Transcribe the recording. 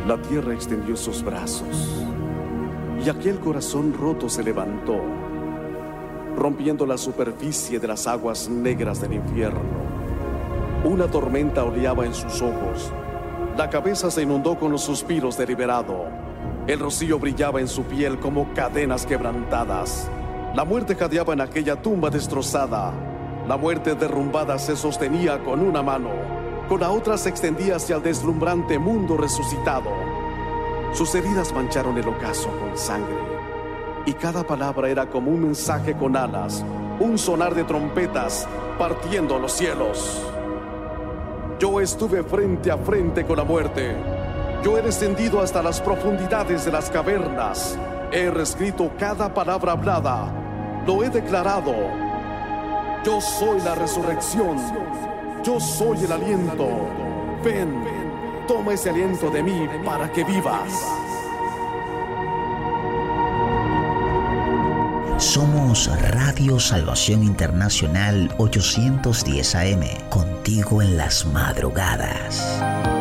La tierra extendió sus brazos y aquel corazón roto se levantó, rompiendo la superficie de las aguas negras del infierno. Una tormenta oleaba en sus ojos. La cabeza se inundó con los suspiros de liberado. El rocío brillaba en su piel como cadenas quebrantadas. La muerte jadeaba en aquella tumba destrozada. La muerte derrumbada se sostenía con una mano. Con la otra se extendía hacia el deslumbrante mundo resucitado. Sus heridas mancharon el ocaso con sangre. Y cada palabra era como un mensaje con alas, un sonar de trompetas partiendo los cielos. Yo estuve frente a frente con la muerte. Yo he descendido hasta las profundidades de las cavernas. He reescrito cada palabra hablada. Lo he declarado. Yo soy la resurrección. Yo soy el aliento. Ven, toma ese aliento de mí para que vivas. Somos Radio Salvación Internacional 810 AM, contigo en las madrugadas.